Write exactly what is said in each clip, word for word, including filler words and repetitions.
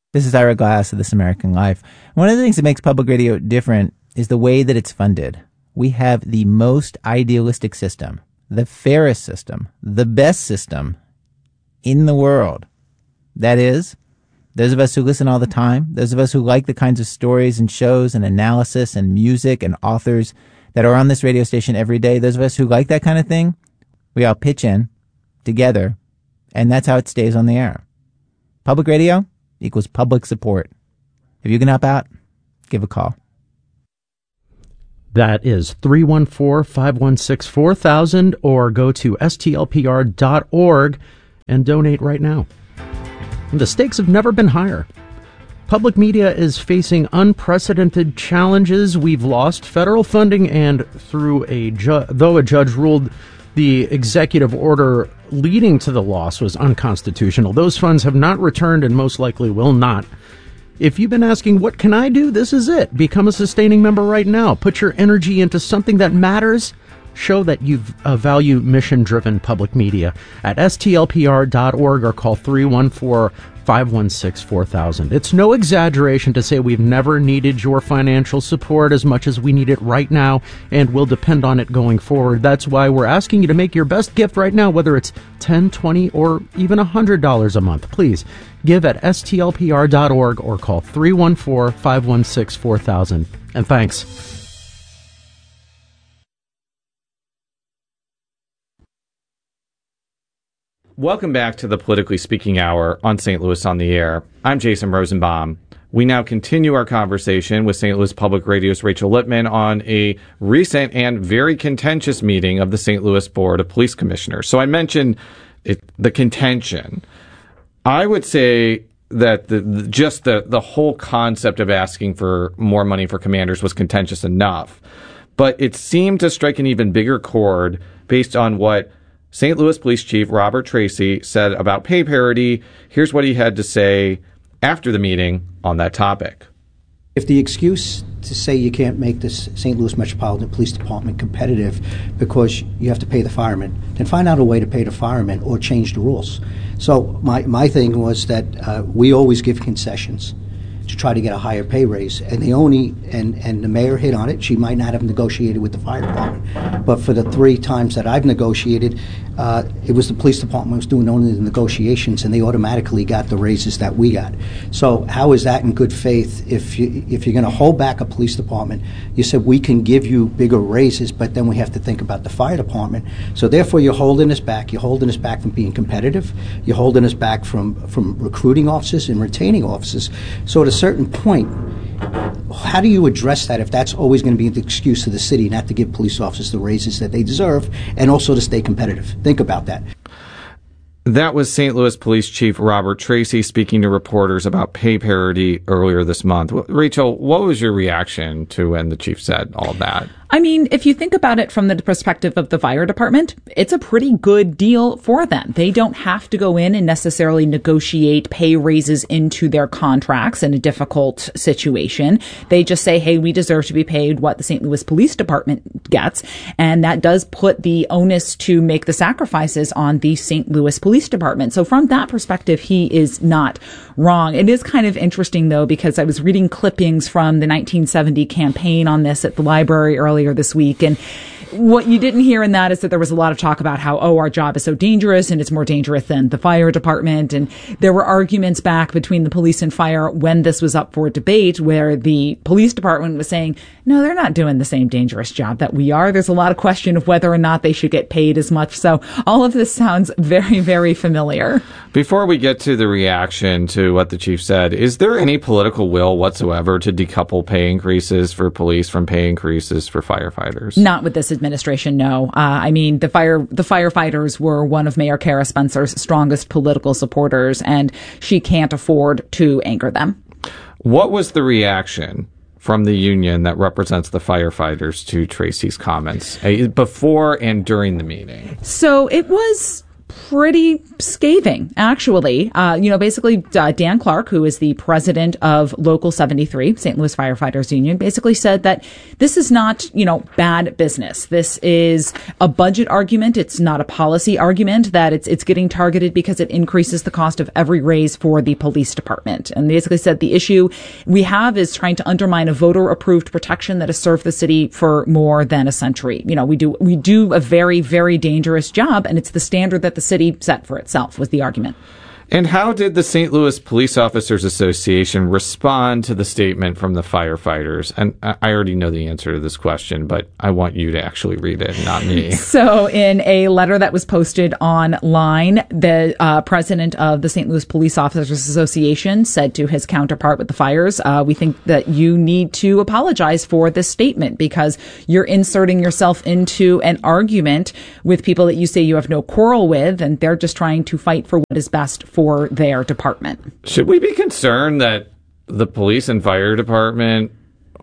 This is Ira Glass of This American Life. One of the things that makes public radio different is the way that it's funded. We have the most idealistic system, the fairest system, the best system in the world. That is, those of us who listen all the time, those of us who like the kinds of stories and shows and analysis and music and authors that are on this radio station every day, those of us who like that kind of thing, we all pitch in together, and that's how it stays on the air. Public radio equals public support. If you can help out, give a call. That is three one four, five one six, four thousand, or go to S T L P R dot org and donate right now. The stakes have never been higher. Public media is facing unprecedented challenges. We've lost federal funding, and through a ju- though a judge ruled the executive order leading to the loss was unconstitutional, those funds have not returned and most likely will not. If you've been asking, what can I do? This is it. Become a sustaining member right now. Put your energy into something that matters. Show that you uh, value mission-driven public media at S T L P R dot org or call three one four, five one six, four thousand. It's no exaggeration to say we've never needed your financial support as much as we need it right now, and we'll depend on it going forward. That's why we're asking you to make your best gift right now, whether it's ten dollars, twenty dollars, or even one hundred dollars a month. Please give at S T L P R dot org or call three one four, five one six, four thousand. And thanks. Welcome back to the Politically Speaking Hour on Saint Louis on the Air. I'm Jason Rosenbaum. We now continue our conversation with Saint Louis Public Radio's Rachel Lippman on a recent and very contentious meeting of the Saint Louis Board of Police Commissioners. So I mentioned it, the contention. I would say that the, the, just the, the whole concept of asking for more money for commanders was contentious enough. But it seemed to strike an even bigger chord based on what Saint Louis Police Chief Robert Tracy said about pay parity. Here's what he had to say after the meeting on that topic. If the excuse to say you can't make this Saint Louis Metropolitan Police Department competitive because you have to pay the firemen, then find out a way to pay the firemen or change the rules. So my, my thing was that uh, we always give concessions to try to get a higher pay raise, and the only and and the mayor hit on it. She might not have negotiated with the fire department, but for the three times that I've negotiated, uh, it was the police department was doing only the negotiations, and they automatically got the raises that we got. So how is that in good faith? If you if you're going to hold back a police department, you said we can give you bigger raises, but then we have to think about the fire department. So therefore, you're holding us back. You're holding us back from being competitive. You're holding us back from from recruiting officers and retaining officers. So at a certain point, how do you address that if that's always going to be the excuse of the city not to give police officers the raises that they deserve and also to stay competitive? Think about that. That was Saint Louis Police Chief Robert Tracy speaking to reporters about pay parity earlier this month. Rachel, what was your reaction to when the chief said all that? I mean, if you think about it from the perspective of the fire department, it's a pretty good deal for them. They don't have to go in and necessarily negotiate pay raises into their contracts in a difficult situation. They just say, hey, we deserve to be paid what the Saint Louis Police Department gets. And that does put the onus to make the sacrifices on the Saint Louis Police Department. So from that perspective, he is not wrong. It is kind of interesting, though, because I was reading clippings from the nineteen seventy campaign on this at the library earlier this week, and what you didn't hear in that is that there was a lot of talk about how, oh, our job is so dangerous and it's more dangerous than the fire department. And there were arguments back between the police and fire when this was up for debate, where the police department was saying, no, they're not doing the same dangerous job that we are. There's a lot of question of whether or not they should get paid as much. So all of this sounds very, very familiar. Before we get to the reaction to what the chief said, is there any political will whatsoever to decouple pay increases for police from pay increases for firefighters? Not with this administration, no. Uh, I mean, the fire the firefighters were one of Mayor Kara Spencer's strongest political supporters, and she can't afford to anger them. What was the reaction from the union that represents the firefighters to Tracy's comments uh, before and during the meeting? So it was pretty scathing, actually. Uh, you know, basically, uh, Dan Clark, who is the president of Local seventy-three, Saint Louis Firefighters Union, basically said that this is not, you know, bad business. This is a budget argument. It's not a policy argument, that it's it's getting targeted because it increases the cost of every raise for the police department. And basically said the issue we have is trying to undermine a voter-approved protection that has served the city for more than a century. You know, we do we do a very, very dangerous job, and it's the standard that the city set for itself, was the argument. And how did the Saint Louis Police Officers Association respond to the statement from the firefighters? And I already know the answer to this question, but I want you to actually read it, not me. So in a letter that was posted online, the uh, president of the Saint Louis Police Officers Association said to his counterpart with the fires, uh, we think that you need to apologize for this statement because you're inserting yourself into an argument with people that you say you have no quarrel with, and they're just trying to fight for what is best for for their department. Should we be concerned that the police and fire department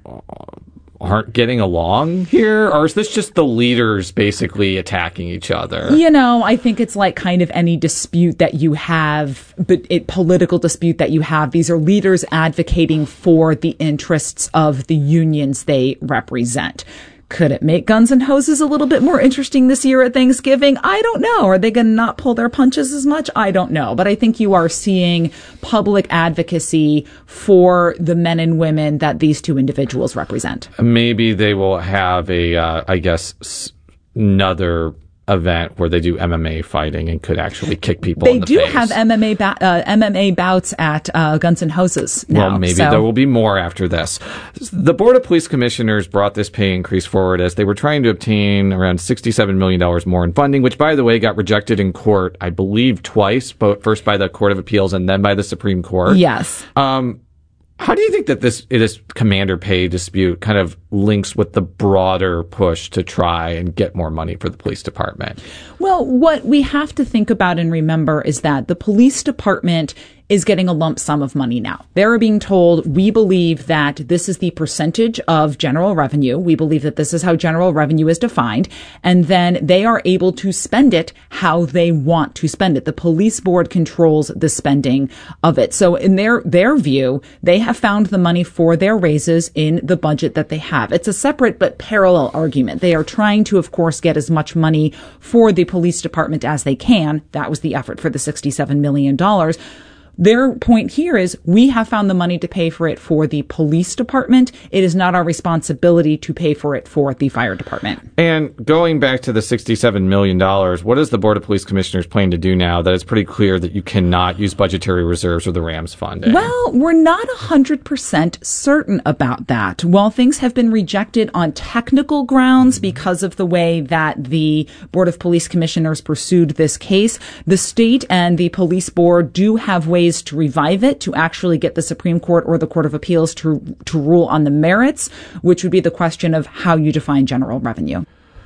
aren't getting along here? Or is this just the leaders basically attacking each other? You know, I think it's like kind of any dispute that you have, but it political dispute that you have. These are leaders advocating for the interests of the unions they represent. Could it make Guns and Hoses a little bit more interesting this year at Thanksgiving? I don't know. Are they going to not pull their punches as much? I don't know. But I think you are seeing public advocacy for the men and women that these two individuals represent. Maybe they will have a, uh, I guess, another event where they do M M A fighting and could actually kick people they in the do face. have M M A ba- uh, M M A bouts at uh, Guns and Hoses now. Well, maybe so. there will be more after this. The Board of Police Commissioners brought this pay increase forward as they were trying to obtain around sixty-seven million dollars more in funding, which, by the way, got rejected in court, I believe, twice, both first by the Court of Appeals and then by the Supreme Court. Yes. Um, how do you think that this this commander pay dispute kind of links with the broader push to try and get more money for the police department? Well, what we have to think about and remember is that the police department is getting a lump sum of money now. They're being told, we believe that this is the percentage of general revenue. We believe that this is how general revenue is defined. And then they are able to spend it how they want to spend it. The police board controls the spending of it. So in their, their view, they have found the money for their raises in the budget that they have. It's a separate but parallel argument. They are trying to, of course, get as much money for the police department as they can. That was the effort for the sixty-seven million dollars. Their point here is we have found the money to pay for it for the police department. It is not our responsibility to pay for it for the fire department. And going back to the sixty-seven million dollars, what does the Board of Police Commissioners plan to do now that it's pretty clear that you cannot use budgetary reserves or the RAMS funding? Well, we're not one hundred percent certain about that. While things have been rejected on technical grounds because of the way that the Board of Police Commissioners pursued this case, the state and the police board do have ways to revive it, to actually get the Supreme Court or the Court of Appeals to to rule on the merits, which would be the question of how you define general revenue.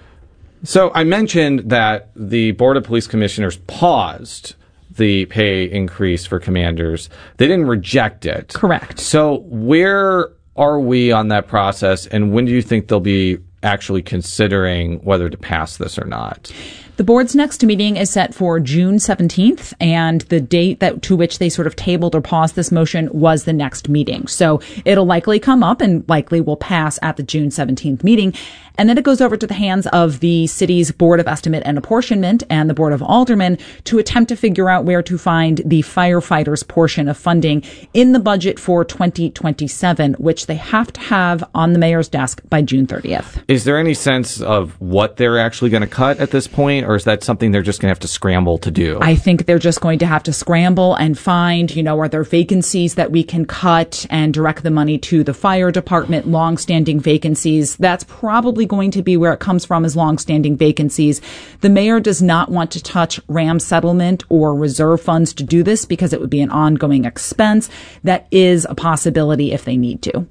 So I mentioned that the Board of Police Commissioners paused the pay increase for commanders. They didn't reject it. Correct. So where are we on that process, and when do you think they'll be actually considering whether to pass this or not? The board's next meeting is set for June seventeenth, and the date that to which they sort of tabled or paused this motion was the next meeting. So it'll likely come up and likely will pass at the June seventeenth meeting. And then it goes over to the hands of the city's Board of Estimate and Apportionment and the Board of Aldermen to attempt to figure out where to find the firefighters portion of funding in the budget for twenty twenty-seven, which they have to have on the mayor's desk by June thirtieth. Is there any sense of what they're actually going to cut at this point, or is that something they're just going to have to scramble to do? I think they're just going to have to scramble and find, you know, are there vacancies that we can cut and direct the money to the fire department, longstanding vacancies. That's probably going to be where it comes from, is longstanding vacancies. The mayor does not want to touch RAM settlement or reserve funds to do this because it would be an ongoing expense. That is a possibility if they need to.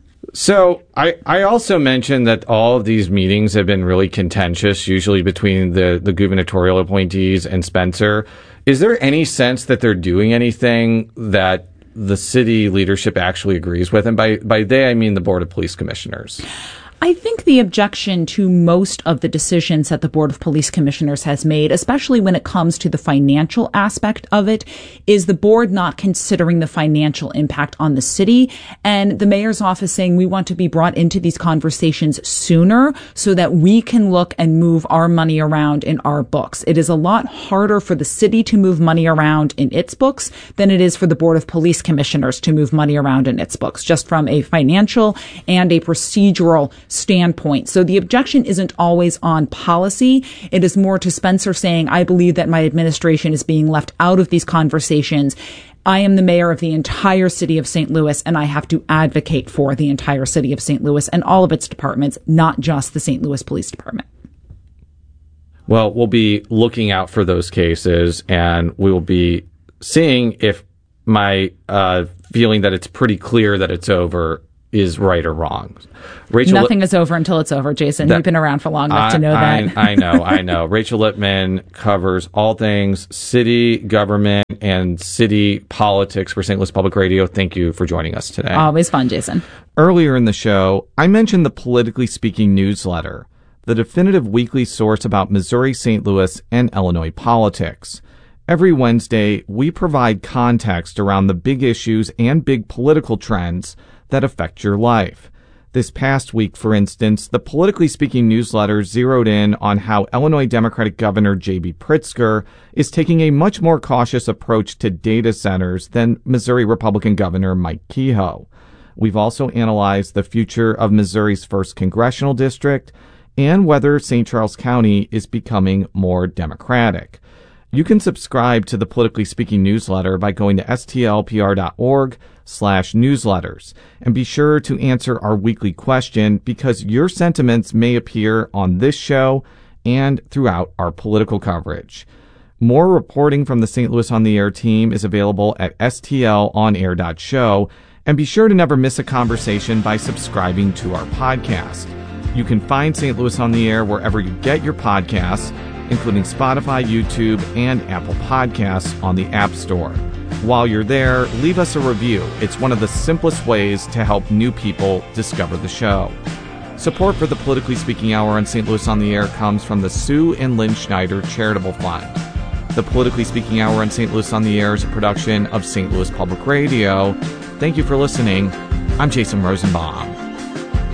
So I, I also mentioned that all of these meetings have been really contentious, usually between the, the gubernatorial appointees and Spencer. Is there any sense that they're doing anything that the city leadership actually agrees with? And by, by they, I mean the Board of Police Commissioners. I think the objection to most of the decisions that the Board of Police Commissioners has made, especially when it comes to the financial aspect of it, is the board not considering the financial impact on the city and the mayor's office saying we want to be brought into these conversations sooner so that we can look and move our money around in our books. It is a lot harder for the city to move money around in its books than it is for the Board of Police Commissioners to move money around in its books, just from a financial and a procedural standpoint. So the objection isn't always on policy. It is more to Spencer saying, I believe that my administration is being left out of these conversations. I am the mayor of the entire city of Saint Louis, and I have to advocate for the entire city of Saint Louis and all of its departments, not just the Saint Louis Police Department. Well, we'll be looking out for those cases, and we will be seeing if my uh, feeling that it's pretty clear that it's over is right or wrong. Rachel Nothing Lip- is over until it's over, Jason. That, You've been around for long enough I, to know that. I, I know, I know. Rachel Lippman covers all things city government and city politics for Saint Louis Public Radio. Thank you for joining us today. Always fun, Jason. Earlier in the show, I mentioned the Politically Speaking newsletter, the definitive weekly source about Missouri, Saint Louis, and Illinois politics. Every Wednesday, we provide context around the big issues and big political trends that affect your life. This past week, for instance, the Politically Speaking newsletter zeroed in on how Illinois Democratic Governor J B Pritzker is taking a much more cautious approach to data centers than Missouri Republican Governor Mike Kehoe. We've also analyzed the future of Missouri's first congressional district and whether Saint Charles County is becoming more Democratic. You can subscribe to the Politically Speaking newsletter by going to S T L P R dot org slash newsletters. And be sure to answer our weekly question because your sentiments may appear on this show and throughout our political coverage. More reporting from the Saint Louis on the Air team is available at S T L on air dot show. And be sure to never miss a conversation by subscribing to our podcast. You can find Saint Louis on the Air wherever you get your podcasts, including Spotify, YouTube, and Apple Podcasts on the App Store. While you're there, leave us a review. It's one of the simplest ways to help new people discover the show. Support for the Politically Speaking Hour on Saint Louis on the Air comes from the Sue and Lynn Schneider Charitable Fund. The Politically Speaking Hour on Saint Louis on the Air is a production of Saint Louis Public Radio. Thank you for listening. I'm Jason Rosenbaum.